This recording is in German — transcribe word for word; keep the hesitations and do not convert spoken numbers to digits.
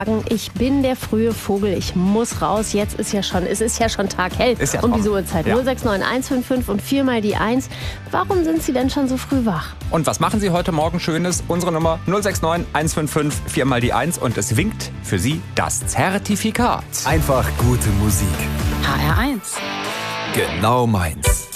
Ich bin der frühe Vogel, ich muss raus. Jetzt ist ja schon, es ist ja schon taghell Ist ja um trocken. diese Uhrzeit. Ja. null sechs neun eins fünf fünf und viermal die eins. Warum sind Sie denn schon so früh wach? Und was machen Sie heute Morgen Schönes? Unsere Nummer null sechs neun eins fünf fünf, viermal die eins und es winkt für Sie das Zertifikat. Einfach gute Musik. H R eins. Genau meins.